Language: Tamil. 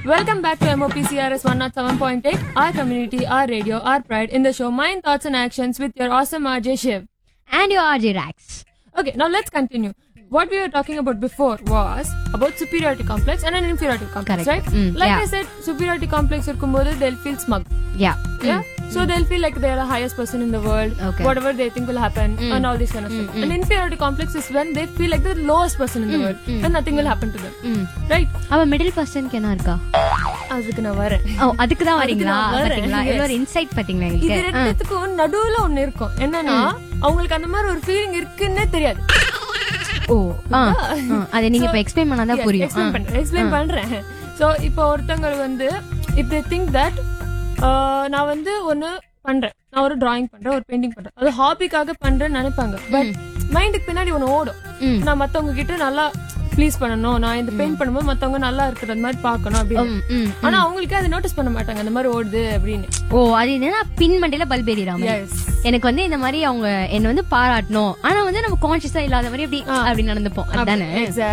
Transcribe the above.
Welcome back to MOPCRS 107.8, our community, our radio, our pride in the show Mind, Thoughts and Actions with your awesome RJ Shiv. And your RJ Rax. Okay, now let's continue. What we were talking about before was about superiority complex and an inferiority complex, Correct. right? Like yeah. I said, superiority complex irkumbodhu they'll feel smug. Yeah. Yeah? So they'll feel like they're the highest person in the world. Okay. Whatever they think will happen and all this kind of stuff. And inferiority complex is when they feel like the lowest person in the world and nothing will happen to them. Right? அவ மிடில் பர்சனுக்கு என்ன இருக்கா? அதுக்கு நான் வரேன். ஓ அதுக்கு தான் வரீங்களா? அதுக்கு நான் வரேன். பாத்தீங்களா? Yes. இது ஒரு இன்சைட் பாத்தீங்களா இது உங்களுக்கு? ரெண்டுத்துக்கும் நடுவுல ஒண்ணு இருக்கும். என்னன்னா அவங்களுக்கு அந்த மாதிரி ஒரு ஃபீலிங் இருக்குன்னே தெரியாது. ஓ அத நீங்க இப்ப எக்ஸ்பிளைன் பண்ணாதான் புரியும். எக்ஸ்பிளைன் பண்றேன். சோ இப்போ ஒருத்தங்க வந்து if they think that நான் வந்து ஒன்னு பண்றேன், நான் ஒரு டிராயிங் பண்றேன், ஒரு பெயிண்டிங் பண்றேன், அது ஹாபிக்காக பண்றேன்னு நினைப்பாங்க. பட் மைண்டுக்கு பின்னாடி ஒன்னு ஓடும், நான் மத்தவங்க கிட்ட நல்லா ப்ளீஸ் பண்ணணும், நான் இந்த பெயிண்ட் பண்ணும்போது மத்தவங்க நல்லா இருக்கிறது மாதிரி பாக்கணும் அப்படின்னு. ஆனா அவங்களுக்கு அதை நோட்டீஸ் பண்ண மாட்டாங்க அந்த மாதிரி ஓடுது அப்படின்னு. ஓ அது என்னன்னா பின் மண்டையில பல்ப் எறிறாம. எனக்கு வந்து இந்த மாதிரி அவங்க என்ன வந்து பாராட்டணும், ஆனா வந்து நம்ம கான்சியஸா இல்லாத மாதிரி அப்படி நடந்துப்போம். அதுதானே.